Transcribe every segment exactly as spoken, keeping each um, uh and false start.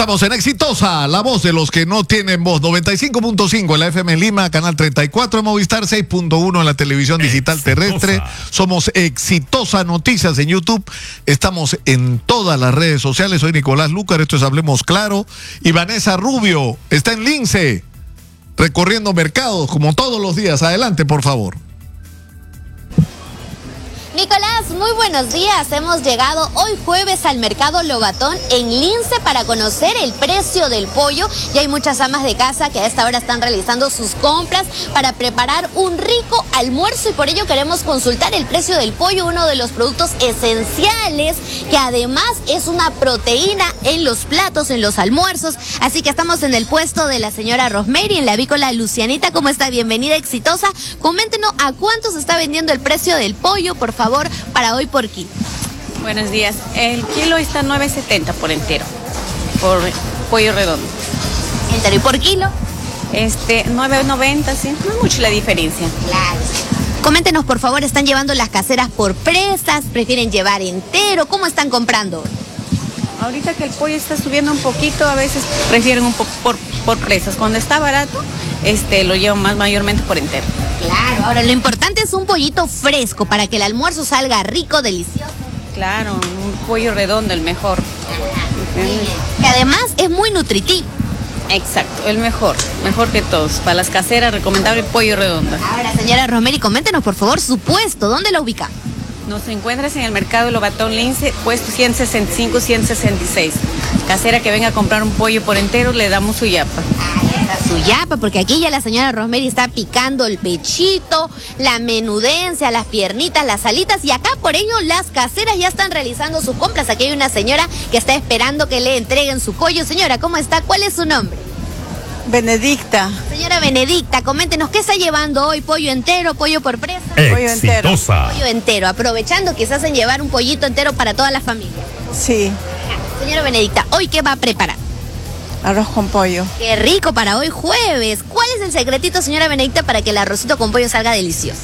Estamos en Exitosa, la voz de los que no tienen voz. noventa y cinco punto cinco en la F M en Lima, canal treinta y cuatro en Movistar, seis punto uno en la televisión digital Exitosa terrestre. Somos Exitosa Noticias en YouTube. Estamos en todas las redes sociales. Soy Nicolás Lucar, esto es Hablemos Claro. Y Vanessa Rubio está en Lince, recorriendo mercados como todos los días. Adelante, por favor. Nicolás, muy buenos días. Hemos llegado hoy jueves al mercado Lobatón en Lince para conocer el precio del pollo. Y hay muchas amas de casa que a esta hora están realizando sus compras para preparar un rico almuerzo y por ello queremos consultar el precio del pollo, uno de los productos esenciales que además es una proteína en los platos, en los almuerzos. Así que estamos en el puesto de la señora Rosemary en la avícola Lucianita. ¿Cómo está? Bienvenida, Exitosa. Coméntenos a cuánto se está vendiendo el precio del pollo, por favor, para hoy por kilo. Buenos días. El kilo está nueve setenta por entero, por pollo redondo. ¿Entero y por kilo? Este, nueve noventa, sí. No es mucho la diferencia. Claro. Coméntenos, por favor, ¿están llevando las caseras por presas? ¿Prefieren llevar entero? ¿Cómo están comprando? Ahorita que el pollo está subiendo un poquito, a veces prefieren un poco por, por presas. Cuando está barato, este, lo llevan más mayormente por entero. Claro, ahora lo importante es un pollito fresco para que el almuerzo salga rico, delicioso. Claro, un pollo redondo, el mejor. Que además es muy nutritivo. Exacto, el mejor, mejor que todos. Para las caseras, recomendable el pollo redondo. Ahora, señora Rosemary, coméntenos por favor su puesto, ¿dónde lo ubica? Nos encuentras en el mercado Lobatón Lince, puesto ciento sesenta y cinco, ciento sesenta y seis. Casera que venga a comprar un pollo por entero, le damos su yapa. Su yapa, porque aquí ya la señora Rosemary está picando el pechito, la menudencia, las piernitas, las alitas, y acá por ello las caseras ya están realizando sus compras. Aquí hay una señora que está esperando que le entreguen su pollo. Señora, ¿cómo está? ¿Cuál es su nombre? Benedicta. Señora Benedicta, coméntenos, ¿qué está llevando hoy? ¿Pollo entero, pollo por presa? Pollo entero. Pollo entero, aprovechando quizás en llevar un pollito entero para toda la familia. Sí. Señora Benedicta, ¿hoy qué va a preparar? Arroz con pollo. Qué rico para hoy jueves. ¿Cuál es el secretito, señora Benedicta, para que el arrocito con pollo salga delicioso?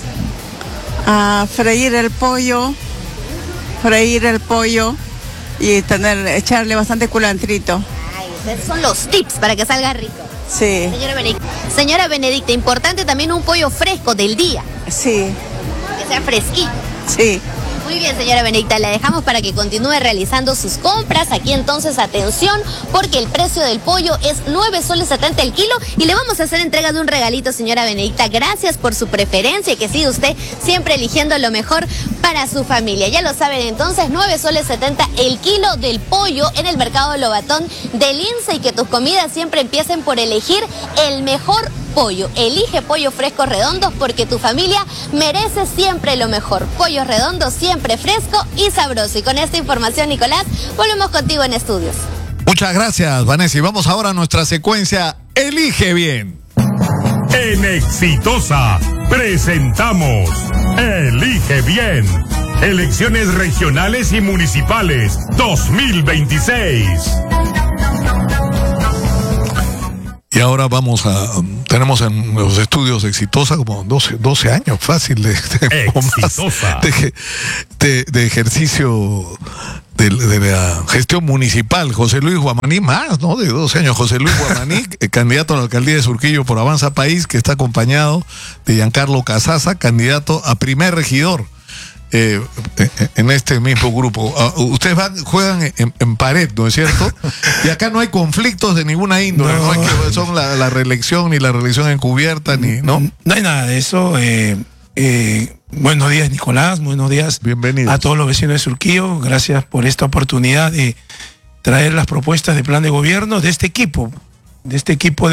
A freír el pollo, freír el pollo y tener, echarle bastante culantrito. Ay, esos son los tips para que salga rico. Sí. Señora Benedicta, señora Benedicta, importante también un pollo fresco del día. Sí. Que sea fresquito. Sí. Muy bien, señora Benedicta, la dejamos para que continúe realizando sus compras. Aquí entonces, atención, porque el precio del pollo es nueve soles setenta el kilo y le vamos a hacer entrega de un regalito, señora Benedicta. Gracias por su preferencia y que siga usted siempre eligiendo lo mejor para su familia. Ya lo saben entonces, nueve soles setenta el kilo del pollo en el mercado Lobatón de Lince, y que tus comidas siempre empiecen por elegir el mejor pollo. Elige pollo fresco redondos porque tu familia merece siempre lo mejor. Pollo redondo, siempre fresco y sabroso. Y con esta información, Nicolás, volvemos contigo en estudios. Muchas gracias, Vanessa. Y vamos ahora a nuestra secuencia Elige Bien. En Exitosa presentamos Elige Bien. Elecciones regionales y municipales dos mil veintiséis. Y ahora vamos a, um, tenemos en los estudios Exitosa como doce, doce años fácil de, de, Exitosa. de, de, de ejercicio de, de la gestión municipal. José Luis Guamaní, más, ¿no? De doce años. José Luis Guamaní, eh, candidato a la alcaldía de Surquillo por Avanza País, que está acompañado de Giancarlo Casaza, candidato a primer regidor. Eh, en este mismo grupo. Uh, ustedes van, juegan en, en pared, ¿no es cierto? Y acá no hay conflictos de ninguna índole, no, no hay que son la, la reelección ni la reelección encubierta, ni, ¿no? No hay nada de eso. Eh, eh, buenos días, Nicolás, buenos días. Bienvenidos a todos los vecinos de Surquillo. Gracias por esta oportunidad de traer las propuestas de plan de gobierno de este equipo, de este equipo de